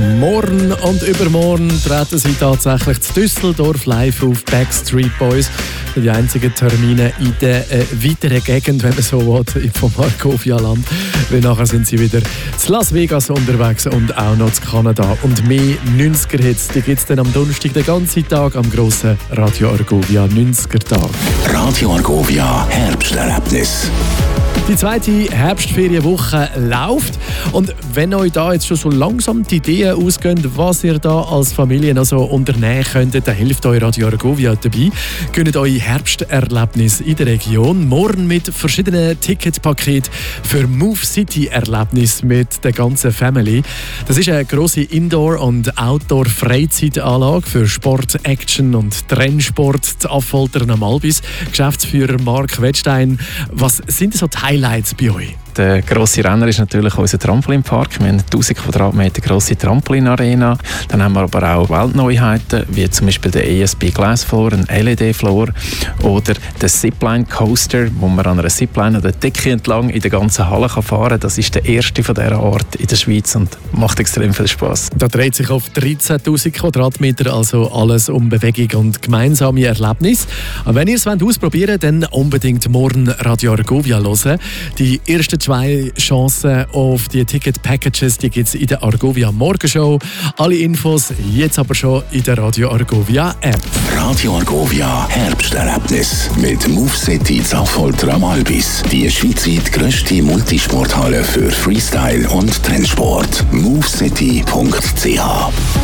Morgen und übermorgen treten sie tatsächlich zu Düsseldorf live auf Backstreet Boys. Die einzigen Termine in der weiteren Gegend, wenn man so will, vom Markovia-Land. Weil nachher sind sie wieder zu Las Vegas unterwegs und auch noch zu Kanada. Und mehr 90er-Hits, die gibt es dann am Donnerstag den ganzen Tag am grossen Radio Argovia 90er-Tag. Radio Argovia Herbsterlebnis. Die zweite Herbstferienwoche läuft und wenn euch da jetzt schon so langsam die Ideen ausgehen, was ihr da als Familie noch so unternehmen könntet, dann hilft euch Radio Argovia dabei. Gönnt euch Herbsterlebnis in der Region. Morgen mit verschiedenen Ticketpaketen für Move City Erlebnis mit der ganzen Family. Das ist eine grosse Indoor- und Outdoor-Freizeitanlage für Sport, Action und Trennsport zu Affoltern am Albis. Geschäftsführer Mark Wettstein, was sind so die Highlights bei euch? Der grosse Renner ist natürlich unser Trampolinpark. Wir haben eine 1000 Quadratmeter grosse Trampolinarena. Dann haben wir aber auch Weltneuheiten, wie zum Beispiel der ESP Glassfloor, ein LED-Floor oder der Zipline Coaster, wo man an einer Zipline oder Decke entlang in der ganzen Halle fahren kann. Das ist der erste von dieser Art in der Schweiz und macht extrem viel Spass. Da dreht sich auf 13'000 Quadratmeter, also alles um Bewegung und gemeinsame Erlebnis. Und wenn ihr es ausprobieren wollt, dann unbedingt morgen Radio Argovia hören. Die ersten 2 Chancen auf die Ticket-Packages, die gibt es in der Argovia Morgenshow. Alle Infos jetzt aber schon in der Radio Argovia App. Radio Argovia Herbsterlebnis mit Move City Affoltern am Albis. Die schweizweit grösste Multisporthalle für Freestyle und Trennsport. movecity.ch